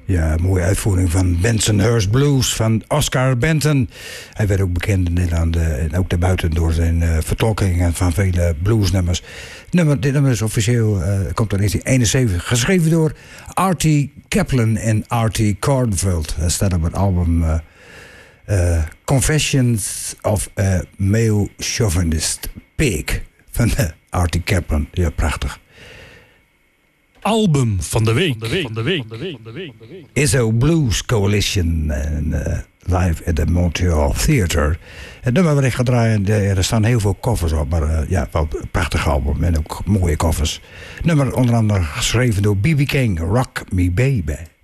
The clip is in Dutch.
Ja, een mooie uitvoering van Bensonhurst Blues van Oscar Benton. Hij werd ook bekend in Nederland en ook daarbuiten door zijn vertolkingen van vele bluesnummers. Dit nummer is officieel, komt uit 1971, geschreven door Artie Kaplan en Artie Kornfeld. Dat staat op het album Confessions of a Male Chauvinist Pig van Artie Kaplan. Ja, prachtig. Album van de week. ISO Blues Coalition live at the Montreal Theatre. Het nummer wat ik ga draaien, er staan heel veel covers op, maar ja, wel een prachtig album en ook mooie covers. Nummer onder andere geschreven door B.B. King, Rock Me Baby.